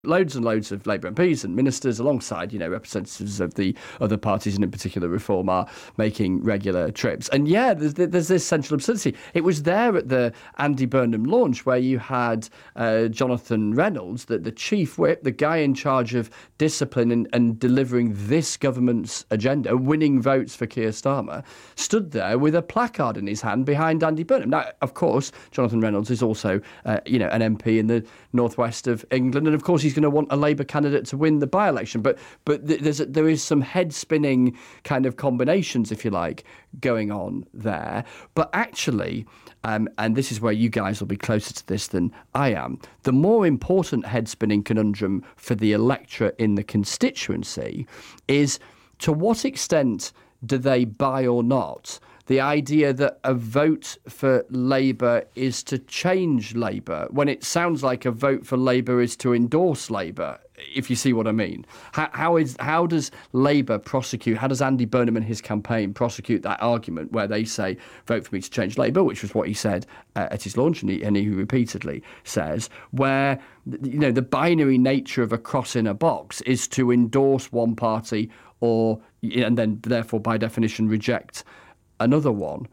loads and loads of Labour MPs and ministers alongside, representatives of the other parties, and in particular Reform, are making regular trips. And there's this central absurdity. It was there at the Andy Burnham launch where you had Jonathan Reynolds, the chief whip, the guy in charge of discipline and delivering this government's agenda, winning votes for Keir Starmer, stood there with a placard in his hand behind Andy Burnham. Now, of course, Jonathan Reynolds is also, an MP in the northwest of England, and of course he's going to want a Labour candidate to win the by-election. But there is some head-spinning kind of combinations, if you like, going on there. But actually, and this is where you guys will be closer to this than I am, the more important head-spinning conundrum for the electorate in the constituency is, to what extent do they buy or not the idea that a vote for Labour is to change Labour, when it sounds like a vote for Labour is to endorse Labour, if you see what I mean? How does Labour prosecute, how does Andy Burnham and his campaign prosecute that argument where they say, vote for me to change Labour, which was what he said at his launch, and he repeatedly says, where the binary nature of a cross in a box is to endorse one party and then therefore by definition reject another one.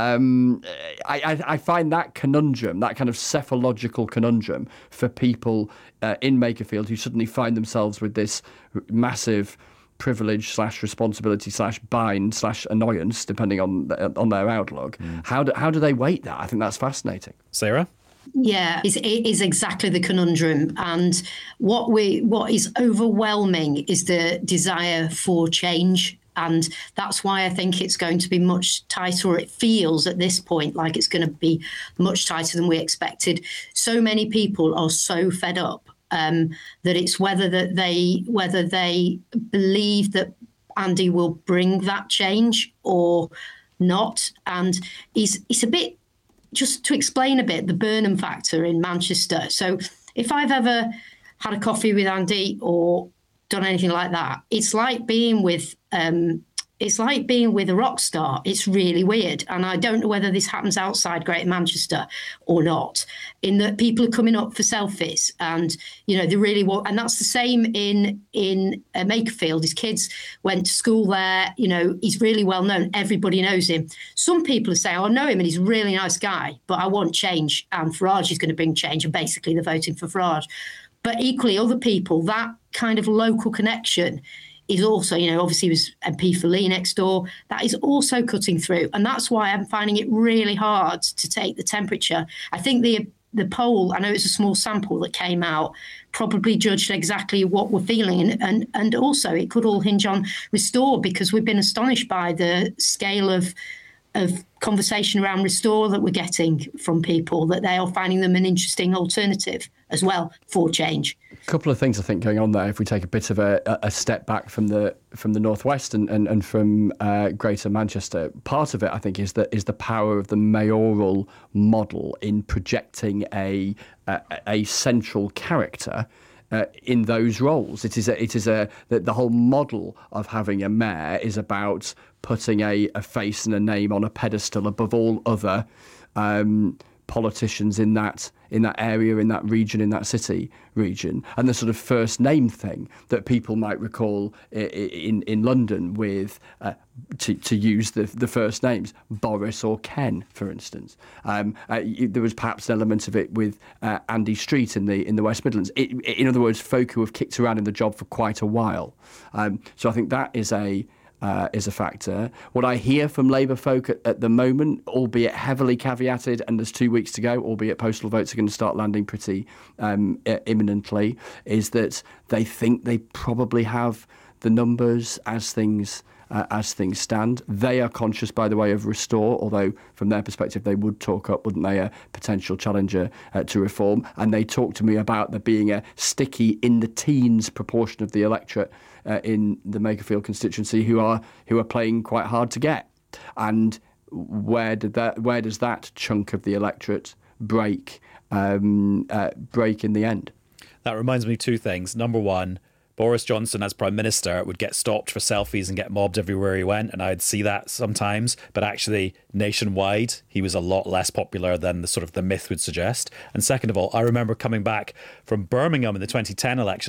I find that conundrum, that kind of cephalogical conundrum for people in Makerfield who suddenly find themselves with this massive privilege / responsibility / bind / annoyance, depending on their outlook. How do they weight that? I think that's fascinating. Sarah? Yeah, it is exactly the conundrum. And what is overwhelming is the desire for change. And that's why I think it's going to be much tighter, or it feels at this point like it's going to be much tighter than we expected. So many people are so fed up that it's whether they believe that Andy will bring that change or not. And it's a bit, just to explain a bit, the Burnham factor in Manchester. So if I've ever had a coffee with Andy or done anything like that, it's like being with a rock star. It's really weird. And I don't know whether this happens outside Greater Manchester or not, in that people are coming up for selfies and, they really want, and that's the same in Makerfield. His kids went to school there, he's really well known. Everybody knows him. Some people are saying, I know him and he's a really nice guy, but I want change. And Farage is going to bring change. And basically they're voting for Farage. But equally, other people, that kind of local connection is also, obviously he was MP for Lee next door. That is also cutting through. And that's why I'm finding it really hard to take the temperature. I think the poll, I know it's a small sample that came out, probably judged exactly what we're feeling. And also it could all hinge on Restore, because we've been astonished by the scale of conversation around Restore that we're getting from people, that they are finding them an interesting alternative as well for change. A couple of things I think going on there. If we take a bit of a step back from the northwest and from Greater Manchester, part of it I think is the power of the mayoral model in projecting a central character in those roles. The whole model of having a mayor is about putting a face and a name on a pedestal above all other politicians in that area, in that region, in that city region. And the sort of first name thing that people might recall in London with, to use the first names, Boris or Ken, for instance. There was perhaps an element of it with Andy Street in the West Midlands. In other words, folk who have kicked around in the job for quite a while. So I think that is a factor. What I hear from Labour folk at the moment, albeit heavily caveated, and there's 2 weeks to go, albeit postal votes are going to start landing pretty imminently, is that they think they probably have the numbers as things stand. They are conscious, by the way, of Restore, although from their perspective they would talk up, wouldn't they, a potential challenger to Reform. And they talk to me about there being a sticky in the teens proportion of the electorate in the Makerfield constituency who are playing quite hard to get. And where does that chunk of the electorate break in the end? That reminds me of two things. Number one, Boris Johnson as Prime Minister would get stopped for selfies and get mobbed everywhere he went, and I'd see that sometimes. But actually, nationwide, he was a lot less popular than the myth would suggest. And second of all, I remember coming back from Birmingham in the 2010 election